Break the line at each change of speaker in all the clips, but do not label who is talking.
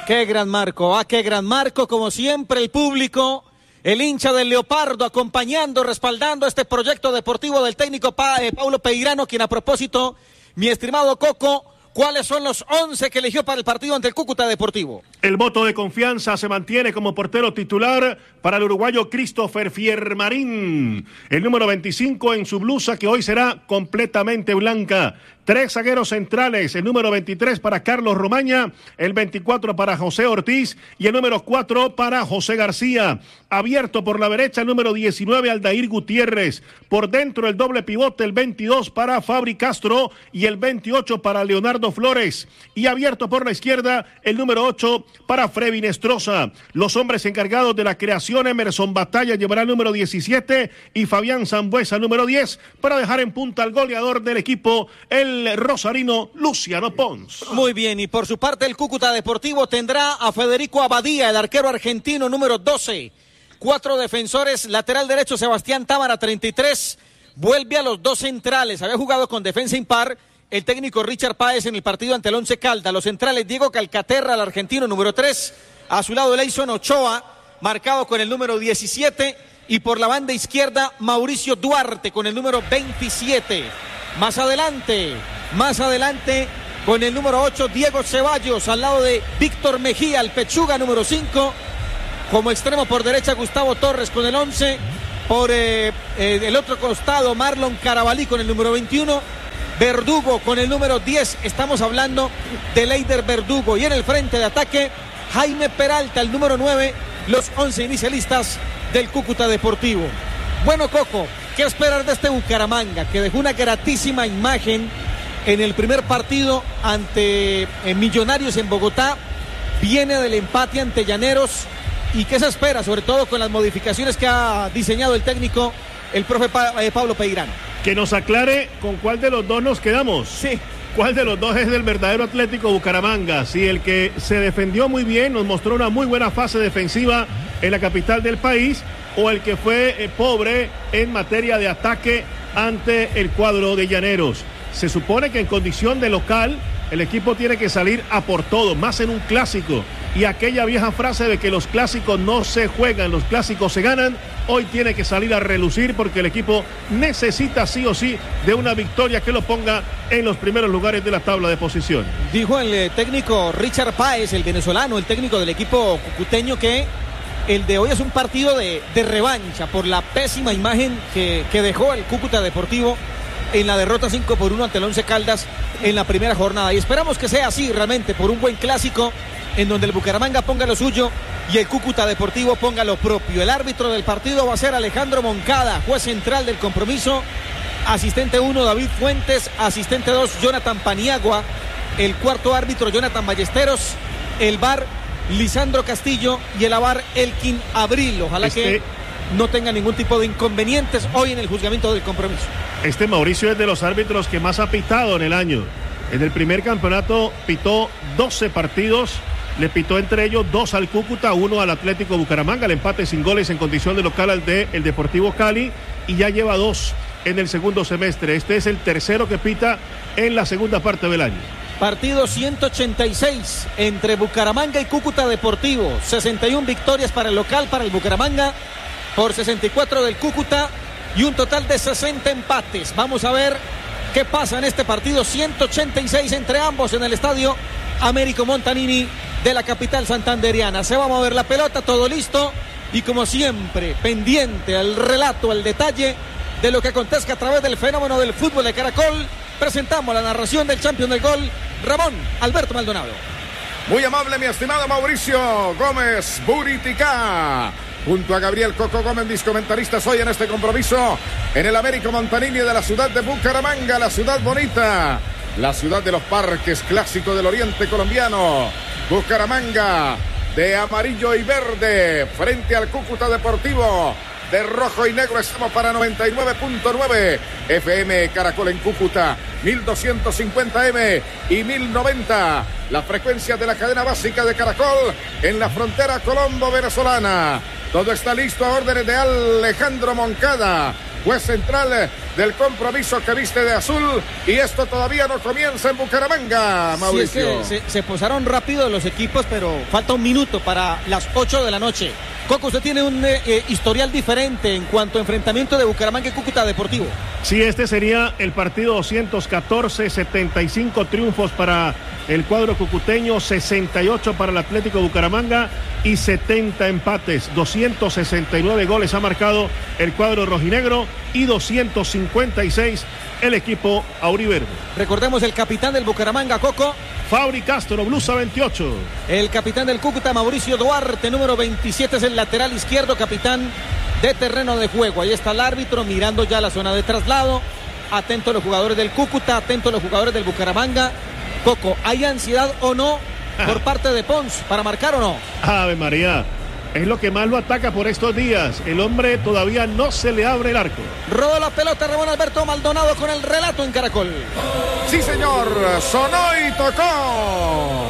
Qué gran marco, qué gran marco, como siempre el público, el hincha del Leopardo acompañando, respaldando este proyecto deportivo del técnico Paulo Peirano, quien a propósito, mi estimado Coco, ¿cuáles son los 11 que eligió para el partido ante el Cúcuta Deportivo?
El voto de confianza se mantiene como portero titular para el uruguayo Christopher Fiermarín. El número 25 en su blusa, que hoy será completamente blanca. 3 zagueros centrales, el número 23 para Carlos Romaña, el 24 para José Ortiz y el número 4 para José García. Abierto por la derecha, el número 19 Aldair Gutiérrez. Por dentro el doble pivote, el 22 para Fabri Castro y el 28 para Leonardo Flores. Y abierto por la izquierda, el número 8 para Freddy Nestroza. Los hombres encargados de la creación, Emerson Batalla llevará el número 17 y Fabián Sambuesa el número 10 para dejar en punta al goleador del equipo, el rosarino Luciano Pons.
Muy bien, y por su parte el Cúcuta Deportivo tendrá a Federico Abadía, el arquero argentino número 12. 4 defensores, lateral derecho Sebastián Támara 33, vuelve a los 2 centrales, había jugado con defensa impar el técnico Richard Páez en el partido ante el Once Caldas. Los centrales Diego Calcaterra, el argentino número 3, a su lado Leison Ochoa, marcado con el número 17, y por la banda izquierda Mauricio Duarte con el número 27. Más adelante, con el número 8, Diego Ceballos, al lado de Víctor Mejía, el pechuga número 5. Como extremo por derecha, Gustavo Torres con el 11. Por el otro costado, Marlon Carabalí con el número 21. Verdugo con el número 10. Estamos hablando de Leider Verdugo. Y en el frente de ataque, Jaime Peralta, el número 9. Los 11 inicialistas del Cúcuta Deportivo. Bueno, Coco, ¿qué esperar de este Bucaramanga, que dejó una gratísima imagen en el primer partido ante Millonarios en Bogotá? Viene del empate ante Llaneros. ¿Y qué se espera, sobre todo con las modificaciones que ha diseñado el técnico, el profe Pablo Peirano?
Que nos aclare con cuál de los dos nos quedamos.
Sí.
¿Cuál de los dos es del verdadero Atlético Bucaramanga? Si el que se defendió muy bien, nos mostró una muy buena fase defensiva en la capital del país, o el que fue pobre en materia de ataque ante el cuadro de Llaneros. Se supone que en condición de local el equipo tiene que salir a por todo, más en un clásico. Y aquella vieja frase de que los clásicos no se juegan, los clásicos se ganan, hoy tiene que salir a relucir porque el equipo necesita sí o sí de una victoria que lo ponga en los primeros lugares de la tabla de posición.
Dijo el técnico Richard Páez, el venezolano, el técnico del equipo cucuteño, que el de hoy es un partido de revancha por la pésima imagen que dejó el Cúcuta Deportivo en la derrota 5-1 ante el Once Caldas en la primera jornada. Y esperamos que sea así realmente, por un buen clásico en donde el Bucaramanga ponga lo suyo y el Cúcuta Deportivo ponga lo propio. El árbitro del partido va a ser Alejandro Moncada, juez central del compromiso. Asistente 1, David Fuentes. Asistente 2, Jonathan Paniagua. El cuarto árbitro, Jonathan Ballesteros. El VAR, Lisandro Castillo. Y el AVAR, Elkin Abril. Ojalá que no tenga ningún tipo de inconvenientes hoy en el juzgamiento del compromiso.
Mauricio es de los árbitros que más ha pitado en el año. En el primer campeonato pitó 12 partidos. Le pitó entre ellos 2 al Cúcuta, 1 al Atlético Bucaramanga, el empate sin goles en condición de local al de el Deportivo Cali, y ya lleva 2 en el segundo semestre. Este es el tercero que pita en la segunda parte del año.
Partido 186 entre Bucaramanga y Cúcuta Deportivo. 61 victorias para el local, para el Bucaramanga, por 64 del Cúcuta, y un total de 60 empates. Vamos a ver qué pasa en este partido 186 entre ambos en el estadio Américo Montanini de la capital santanderiana. Se va a mover la pelota, todo listo, y como siempre, pendiente al relato, al detalle de lo que acontezca a través del fenómeno del fútbol de Caracol. Presentamos la narración del campeón del gol, Ramón Alberto Maldonado.
Muy amable, mi estimado Mauricio Gómez Buritica, junto a Gabriel Coco Gómez, mis comentaristas hoy en este compromiso en el Américo Montanini de la ciudad de Bucaramanga, la ciudad bonita, la ciudad de los parques, clásico del oriente colombiano. Bucaramanga de amarillo y verde frente al Cúcuta Deportivo de rojo y negro. Estamos para 99.9 FM Caracol en Cúcuta, 1250M y 1090, la frecuencia de la cadena básica de Caracol en la frontera colombo-venezolana. Todo está listo a órdenes de Alejandro Moncada. juez central del compromiso que viste de azul, y esto todavía no comienza en Bucaramanga, Mauricio.
Sí, es que se posaron rápido los equipos, pero falta un minuto para las 8 de la noche. Coco, usted tiene un historial diferente en cuanto a enfrentamiento de Bucaramanga y Cúcuta Deportivo.
Sí, este sería el partido 214, 75 triunfos para el cuadro cucuteño, 68 para el Atlético Bucaramanga y 70 empates. 269 goles ha marcado el cuadro rojinegro y 256 el equipo auriverde.
Recordemos el capitán del Bucaramanga, Coco.
Fabri Castro, blusa 28.
El capitán del Cúcuta, Mauricio Duarte, número 27, es el lateral izquierdo, capitán de terreno de juego. Ahí está el árbitro mirando ya la zona de traslado. Atento a los jugadores del Cúcuta, atento a los jugadores del Bucaramanga. Coco, ¿hay ansiedad o no por parte de Pons para marcar o no?
Ave María, es lo que más lo ataca por estos días. El hombre todavía no se le abre el arco.
Rodó la pelota Ramón Alberto Maldonado con el relato en Caracol.
Sí, señor, sonó y tocó.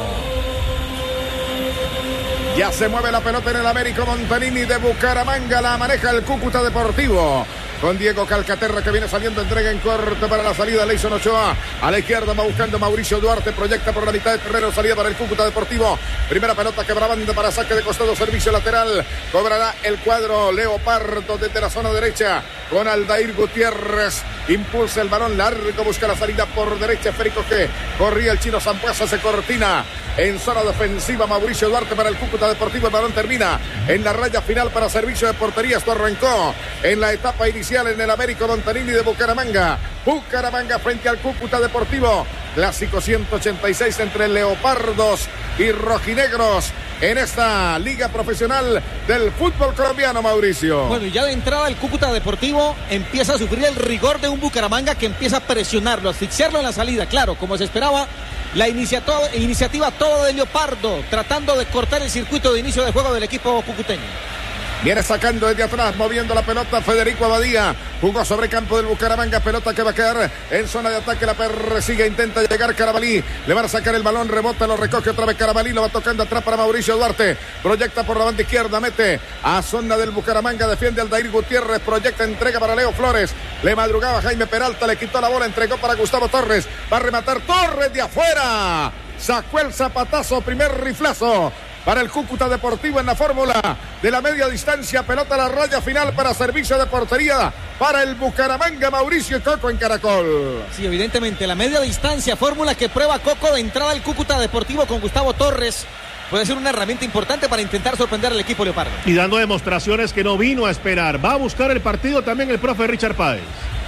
Ya se mueve la pelota en el Américo Montanini de Bucaramanga. La maneja el Cúcuta Deportivo. Con Diego Calcaterra que viene saliendo, entrega en corte para la salida. Leison Ochoa a la izquierda, va buscando Mauricio Duarte, proyecta por la mitad de terreno, salida para el Cúcuta Deportivo. Primera pelota, quebrabanda para saque de costado, servicio lateral. Cobrará el cuadro Leopardo desde la zona derecha con Aldair Gutiérrez. Impulsa el balón largo, busca la salida por derecha. Férico que corría el chino Zambuesa, se cortina en zona defensiva. Mauricio Duarte para el Cúcuta Deportivo. El balón termina en la raya final para servicio de portería. Esto arrancó en la etapa inicial en el Américo Montanini de Bucaramanga. Bucaramanga frente al Cúcuta Deportivo. Clásico 186 entre leopardos y rojinegros en esta liga profesional del fútbol colombiano, Mauricio.
Bueno, y ya de entrada el Cúcuta Deportivo empieza a sufrir el rigor de un Bucaramanga que empieza a presionarlo, a asfixiarlo en la salida. Claro, como se esperaba, la iniciativa toda de Leopardo, tratando de cortar el circuito de inicio de juego del equipo cucuteño.
Viene sacando desde atrás, moviendo la pelota Federico Abadía. Jugó sobre campo del Bucaramanga. Pelota que va a quedar en zona de ataque. La persigue, intenta llegar Carabalí. Le van a sacar el balón, rebota, lo recoge otra vez Carabalí. Lo va tocando atrás para Mauricio Duarte. Proyecta por la banda izquierda, mete a zona del Bucaramanga. Defiende Aldair Gutiérrez. Proyecta, entrega para Leo Flores. Le madrugaba Jaime Peralta, le quitó la bola, entregó para Gustavo Torres. Va a rematar Torres de afuera. Sacó el zapatazo, primer riflazo para el Cúcuta Deportivo en la fórmula de la media distancia. Pelota a la raya final para servicio de portería para el Bucaramanga. Mauricio Coco en Caracol.
Sí, evidentemente la media distancia, fórmula que prueba Coco de entrada al Cúcuta Deportivo con Gustavo Torres. Puede ser una herramienta importante para intentar sorprender al equipo leopardo.
Y dando demostraciones que no vino a esperar. Va a buscar el partido también el profe Richard Páez.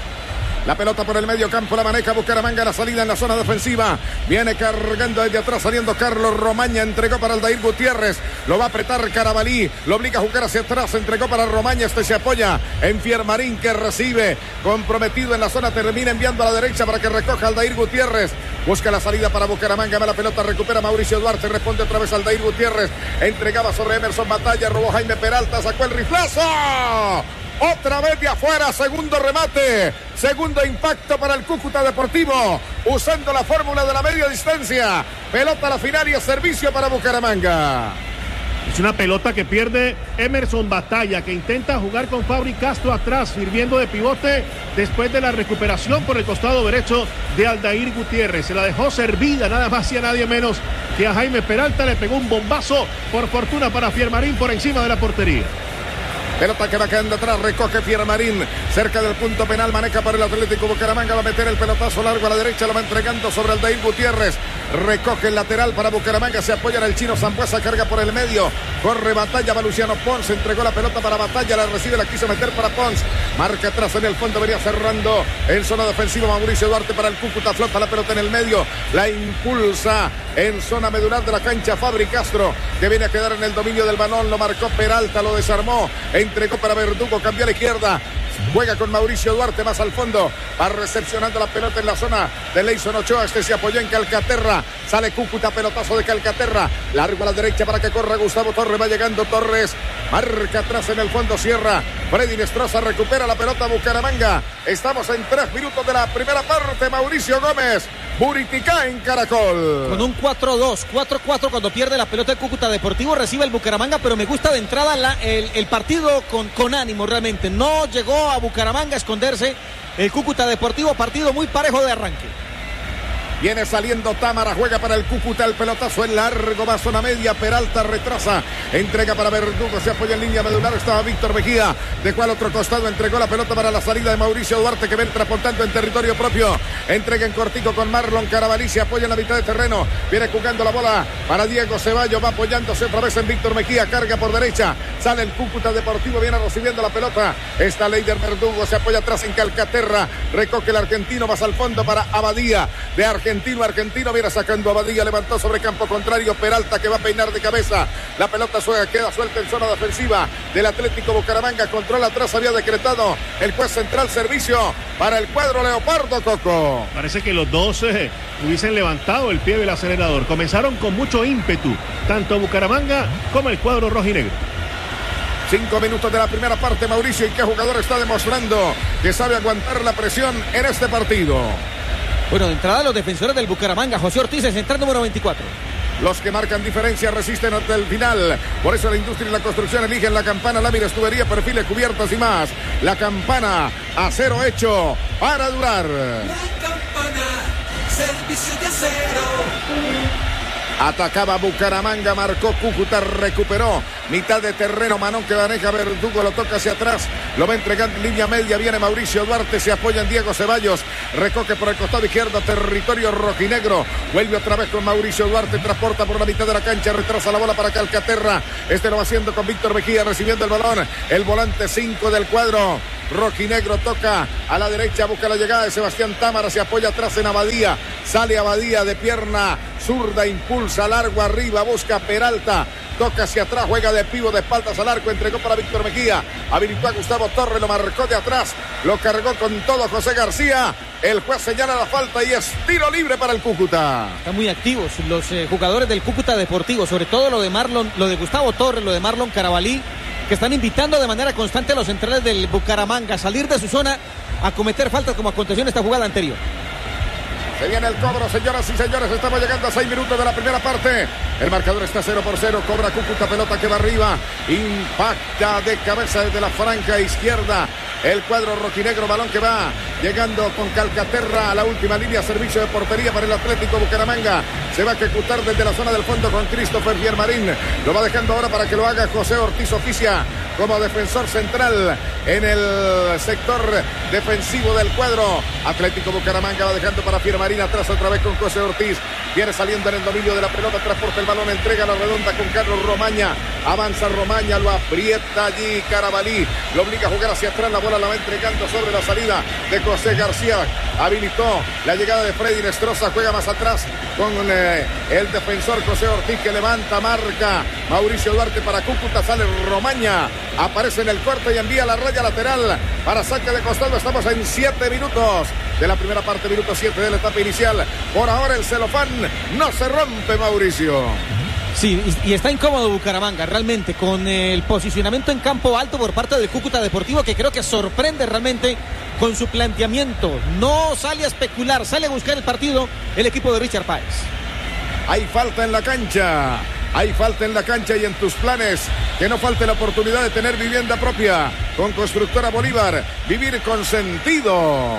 La pelota por el medio campo, la maneja Bucaramanga, la salida en la zona defensiva. Viene cargando desde atrás, saliendo Carlos Romaña, entregó para Aldair Gutiérrez. Lo va a apretar Carabalí, lo obliga a jugar hacia atrás, entregó para Romaña, este se apoya en Fiermarín que recibe, comprometido en la zona, termina enviando a la derecha para que recoja Aldair Gutiérrez. Busca la salida para Bucaramanga, va la pelota, recupera Mauricio Duarte, responde otra vez Aldair Gutiérrez. Entregaba sobre Emerson Batalla, robó Jaime Peralta, sacó el riflazo. Otra vez de afuera, segundo remate, segundo impacto para el Cúcuta Deportivo, usando la fórmula de la media distancia. Pelota a la final y a servicio para Bucaramanga.
Es una pelota que pierde Emerson Batalla, que intenta jugar con Fabri Castro atrás, sirviendo de pivote después de la recuperación por el costado derecho de Aldair Gutiérrez. Se la dejó servida, nada más y a nadie menos que a Jaime Peralta. Le pegó un bombazo, por fortuna para Fiermarín, por encima de la portería.
Pelota que va quedando atrás, recoge Fiermarín, cerca del punto penal, maneja para el Atlético Bucaramanga, va a meter el pelotazo largo a la derecha, lo va entregando sobre Aldair Gutiérrez, recoge el lateral para Bucaramanga, se apoya en el chino Zambuesa, carga por el medio, corre Batalla, va Luciano Pons, entregó la pelota para Batalla, la recibe, la quiso meter para Pons, marca atrás en el fondo, venía cerrando en zona defensiva Mauricio Duarte para el Cúcuta, flota la pelota en el medio, la impulsa en zona medular de la cancha Fabri Castro, que viene a quedar en el dominio del balón, lo marcó Peralta, lo desarmó, entregó para Verdugo, cambió a la izquierda, juega con Mauricio Duarte más al fondo, va recepcionando la pelota en la zona de Leison Ochoa, este se apoyó en Calcaterra, sale Cúcuta, pelotazo de Calcaterra, largo a la derecha para que corra Gustavo Torres, va llegando Torres, marca atrás en el fondo, cierra Freddy Nestroza, recupera la pelota Bucaramanga, estamos en 3 minutos de la primera parte, Mauricio Gómez, Buriticá en Caracol.
Con un 4-2, 4-4 cuando pierde la pelota el Cúcuta Deportivo, recibe el Bucaramanga, pero me gusta de entrada el partido con ánimo realmente. No llegó a Bucaramanga a esconderse el Cúcuta Deportivo, partido muy parejo de arranque.
Viene saliendo Támara, juega para el Cúcuta, el pelotazo en largo, va a zona media, Peralta retrasa, entrega para Verdugo, se apoya en línea medular, estaba Víctor Mejía, dejó al otro costado, entregó la pelota para la salida de Mauricio Duarte, que ven trasportando en territorio propio, entrega en cortico con Marlon Carabalí, se apoya en la mitad de terreno, viene jugando la bola para Diego Ceballos, va apoyándose otra vez en Víctor Mejía, carga por derecha, sale el Cúcuta Deportivo, viene recibiendo la pelota, está Leider Verdugo, se apoya atrás en Calcaterra, recoge el argentino, vas al fondo para Abadía, de Argentino viene sacando a Abadía, levantó sobre campo contrario, Peralta que va a peinar de cabeza, la pelota queda suelta en zona defensiva del Atlético Bucaramanga, control atrás había decretado el juez central, servicio para el cuadro Leopardo, Coco.
Parece que los dos hubiesen levantado el pie del acelerador, comenzaron con mucho ímpetu, tanto Bucaramanga como el cuadro rojinegro.
5 minutos de la primera parte, Mauricio, y qué jugador está demostrando que sabe aguantar la presión en este partido.
Bueno, de entrada los defensores del Bucaramanga, José Ortiz, el central número 24.
Los que marcan diferencia resisten hasta el final. Por eso la industria y la construcción eligen la Campana, láminas, tubería, perfiles, cubiertas y más. La Campana, acero hecho para durar.
La Campana, servicio de acero.
Atacaba Bucaramanga, marcó Cúcuta, recuperó mitad de terreno, Manón que maneja Verdugo, lo toca hacia atrás, lo va entregando en línea media, viene Mauricio Duarte, se apoya en Diego Ceballos, recoge por el costado izquierdo, territorio rojinegro, vuelve otra vez con Mauricio Duarte, transporta por la mitad de la cancha, retrasa la bola para Calcaterra, lo va haciendo con Víctor Mejía, recibiendo el balón, el volante 5 del cuadro rojinegro, toca a la derecha, busca la llegada de Sebastián Támara, se apoya atrás en Abadía, sale Abadía de pierna zurda, impulsa largo arriba, busca Peralta, toca hacia atrás, juega de pivo de espaldas al arco, entregó para Víctor Mejía, habilitó a Gustavo Torres, lo marcó de atrás, lo cargó con todo José García, el juez señala la falta y es tiro libre para el Cúcuta.
Están muy activos los jugadores del Cúcuta Deportivo, sobre todo lo de Gustavo Torres, lo de Marlon Carabalí, que están invitando de manera constante a los centrales del Bucaramanga a salir de su zona a cometer faltas como aconteció en esta jugada anterior.
Se viene el cobro, señoras y señores, estamos llegando a 6 minutos de la primera parte. El marcador está 0-0, cobra Cúcuta, pelota que va arriba, impacta de cabeza desde la franja izquierda. El cuadro rojinegro, balón que va llegando con Calcaterra a la última línea, servicio de portería para el Atlético Bucaramanga. Se va a ejecutar desde la zona del fondo con Christopher Fiermarín. Lo va dejando ahora para que lo haga José Ortiz, oficia como defensor central en el sector defensivo del cuadro. Atlético Bucaramanga va dejando para Fiermarín, atrás otra vez con José Ortiz. Viene saliendo en el dominio de la pelota, transporta el balón, entrega la redonda con Carlos Romaña. Avanza Romaña, lo aprieta allí Carabalí, lo obliga a jugar hacia atrás, la bola la va entregando sobre la salida de José García. Habilitó la llegada de Freddy Nestroza, juega más atrás con el defensor José Ortiz que levanta, marca Mauricio Duarte para Cúcuta, sale Romaña, aparece en el corte y envía la raya lateral para saque de costado. Estamos en 7 minutos de la primera parte, minuto 7 de la etapa inicial. Por ahora el celofán no se rompe, Mauricio.
Sí, y está incómodo Bucaramanga realmente con el posicionamiento en campo alto por parte del Cúcuta Deportivo, que creo que sorprende realmente con su planteamiento. No sale a especular, sale a buscar el partido el equipo de Richard Páez.
Hay falta en la cancha. Hay falta en la cancha y en tus planes que no falte la oportunidad de tener vivienda propia con Constructora Bolívar. Vivir con sentido.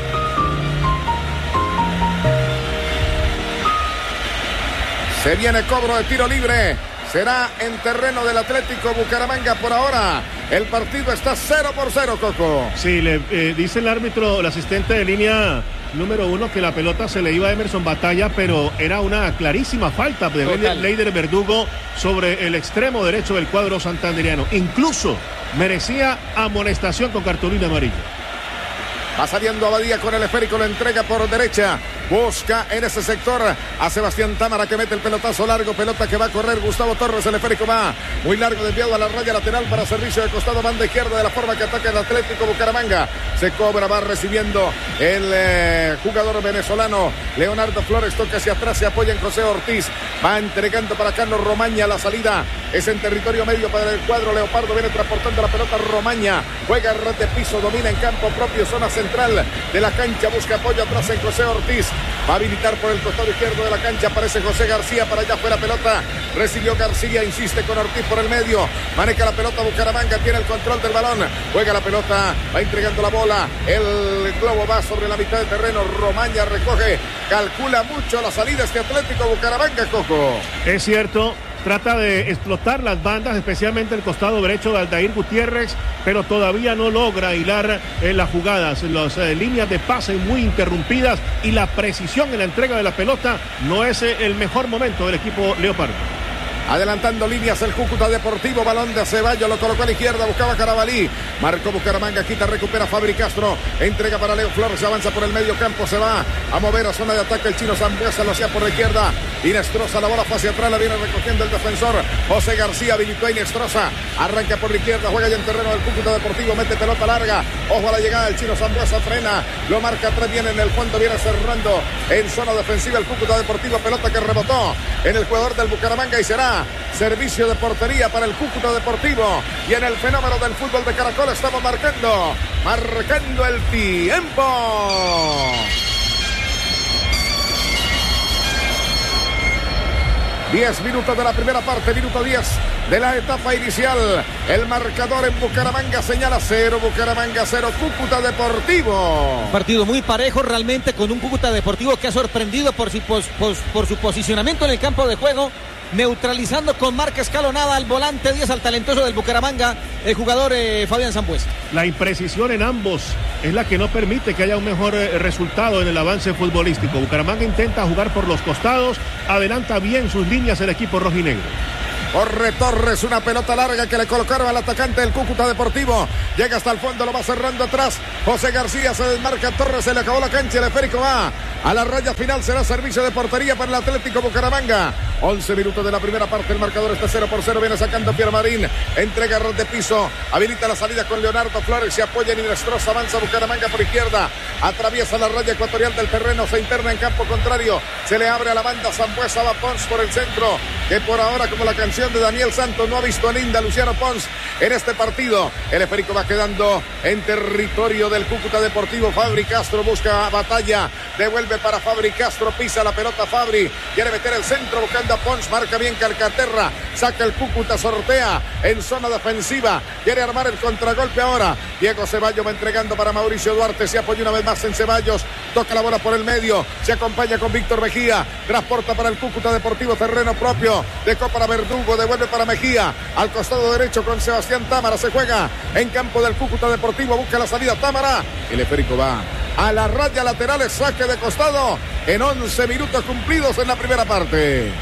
Se viene cobro de tiro libre. Será en terreno del Atlético Bucaramanga por ahora. El partido está 0-0, Coco.
Sí, dice el árbitro, el asistente de línea número 1, que la pelota se le iba a Emerson Batalla, pero era una clarísima falta de Leider Verdugo sobre el extremo derecho del cuadro santanderiano. Incluso merecía amonestación con cartulina amarilla.
Va saliendo Abadía con el esférico, lo entrega por derecha. Busca en ese sector a Sebastián Támara que mete el pelotazo largo, pelota que va a correr Gustavo Torres, el esférico va muy largo, desviado a la raya lateral para servicio de costado, banda izquierda de la forma que ataca el Atlético Bucaramanga. Se cobra, va recibiendo el jugador venezolano Leonardo Flores, toca hacia atrás, se apoya en José Ortiz, va entregando para Carlos Romaña, la salida Es en territorio medio para el cuadro Leopardo. Viene transportando la pelota Romaña. Juega red de piso, domina en campo propio, zona central de la cancha. Busca apoyo atrás en José Ortiz. Va a habilitar por el costado izquierdo de la cancha. Aparece José García. Para allá fue la pelota. Recibió García. Insiste con Ortiz por el medio. Maneja la pelota Bucaramanga. Tiene el control del balón. Juega la pelota. Va entregando la bola. El globo va sobre la mitad del terreno. Romaña recoge. Calcula mucho la salida este Atlético Bucaramanga, Coco.
Es cierto. Trata de explotar las bandas, especialmente el costado derecho de Aldair Gutiérrez, pero todavía no logra hilar las jugadas. Las líneas de pase muy interrumpidas y la precisión en la entrega de la pelota no es el mejor momento del equipo Leopardo.
Adelantando líneas el Cúcuta Deportivo, balón de Ceballos, lo colocó a la izquierda, buscaba Carabalí, marcó Bucaramanga, quita, recupera Fabri Castro, entrega para Leo Flores, avanza por el medio campo, se va a mover a zona de ataque el chino Zambuesa, lo hacía por la izquierda, Inestrosa, la bola fue hacia atrás, la viene recogiendo el defensor, José García, habilitó a Inestrosa, arranca por la izquierda, juega ya en terreno del Cúcuta Deportivo, mete pelota larga, ojo a la llegada del chino Zambuesa, frena, lo marca atrás, viene en el fondo, viene cerrando en zona defensiva el Cúcuta Deportivo, pelota que rebotó en el jugador del Bucaramanga y será servicio de portería para el Cúcuta Deportivo. Y en el fenómeno del fútbol de Caracol estamos marcando el tiempo. 10 minutos de la primera parte, minuto 10 de la etapa inicial. El marcador en Bucaramanga señala 0, Bucaramanga 0, Cúcuta Deportivo.
Partido muy parejo realmente, con un Cúcuta Deportivo que ha sorprendido por su posicionamiento en el campo de juego, neutralizando con marca escalonada al volante 10, al talentoso del Bucaramanga, el jugador Fabián Zambuesa.
La imprecisión en ambos es la que no permite que haya un mejor resultado en el avance futbolístico. Bucaramanga intenta jugar por los costados, adelanta bien sus líneas el equipo rojinegro.
Corre Torres, una pelota larga que le colocaron al atacante del Cúcuta Deportivo. Llega hasta el fondo, lo va cerrando atrás. José García se desmarca, Torres, se le acabó la cancha, el esférico va a la raya final, será servicio de portería para el Atlético Bucaramanga. 11 minutos de la primera parte, el marcador está 0-0, viene sacando Piermarín, entrega red de piso, habilita la salida con Leonardo Flores, se apoya en Inestrosa, avanza Bucaramanga por izquierda, atraviesa la raya ecuatorial del terreno, se interna en campo contrario, se le abre a la banda, Zambuesa va Pons por el centro, que por ahora, como la canción de Daniel Santos, no ha visto a linda Luciano Pons en este partido. El esférico va quedando en territorio del Cúcuta Deportivo. Fabri Castro busca batalla, devuelve para Fabri Castro, pisa la pelota Fabri, quiere meter el centro buscando a Pons, marca bien Calcaterra, saca el Cúcuta, sortea en zona defensiva, quiere armar el contragolpe ahora. Diego Ceballos va entregando para Mauricio Duarte, se apoya una vez más en Ceballos, toca la bola por el medio, se acompaña con Víctor Mejía, transporta para el Cúcuta Deportivo, terreno propio, dejó para Verdugo, devuelve para Mejía, al costado derecho con Sebastián Támara, se juega en campo del Cúcuta Deportivo, busca la salida Támara, el esférico va a la raya lateral, saque de costado en 11 minutos cumplidos en la primera parte.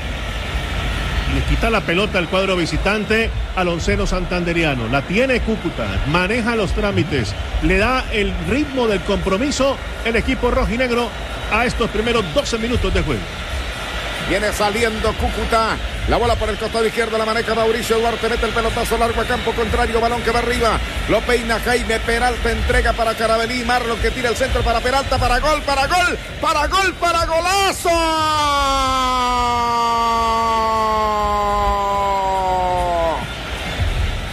Le quita la pelota al cuadro visitante al onceno santanderiano. La tiene Cúcuta, maneja los trámites, le da el ritmo del compromiso el equipo rojinegro a estos primeros 12 minutos de juego.
Viene saliendo Cúcuta, la bola por el costado izquierdo, la maneja Mauricio Duarte, mete el pelotazo largo a campo contrario, balón que va arriba, lo peina Jaime Peralta, entrega para Carabalí, Marlon que tira el centro para Peralta, para gol, para golazo.